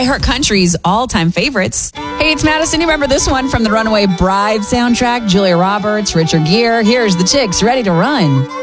iHeart Country's all-time favorites. Hey, it's Madison. You remember this one from the Runaway Bride soundtrack? Julia Roberts, Richard Gere. Here's the Chicks, Ready to Run.